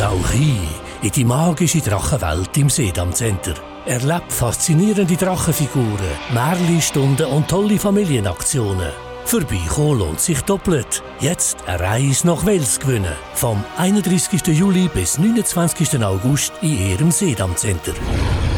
Tauch ein in die magische Drachenwelt im Sedam Center. Erlebt faszinierende Drachenfiguren, Märchenstunden und tolle Familienaktionen. Vorbeikommen lohnt sich doppelt. Jetzt eine Reise nach Wels gewinnen. Vom 31. Juli bis 29. August in Ihrem Sedam Center.